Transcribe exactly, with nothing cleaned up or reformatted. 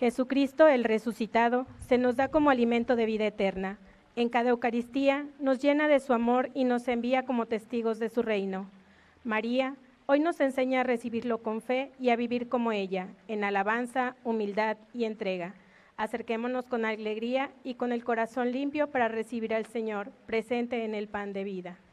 Jesucristo, el resucitado, se nos da como alimento de vida eterna. En cada Eucaristía nos llena de su amor y nos envía como testigos de su reino. María hoy nos enseña a recibirlo con fe y a vivir como ella, en alabanza, humildad y entrega. Acerquémonos con alegría y con el corazón limpio para recibir al Señor, presente en el pan de vida.